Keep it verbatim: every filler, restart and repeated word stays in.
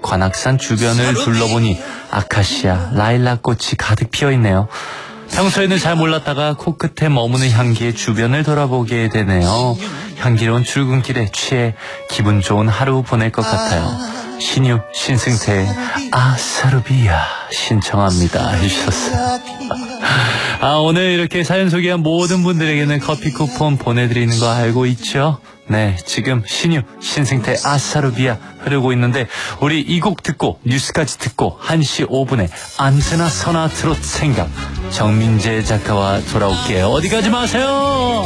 관악산 주변을 둘러보니 아카시아, 라일락 꽃이 가득 피어있네요. 평소에는 잘 몰랐다가 코끝에 머무는 향기의 주변을 돌아보게 되네요. 향기로운 출근길에 취해 기분 좋은 하루 보낼 것 같아요. 신유, 신승태의 아사르비아 신청합니다 해주셨어요. 아, 오늘 이렇게 사연 소개한 모든 분들에게는 커피 쿠폰 보내드리는 거 알고 있죠? 네, 지금 신유, 신승태 아사르비아 흐르고 있는데 우리 이 곡 듣고 뉴스까지 듣고 한 시 오 분에 안테나 선화 트롯 생각 정민재 작가와 돌아올게요. 어디 가지 마세요.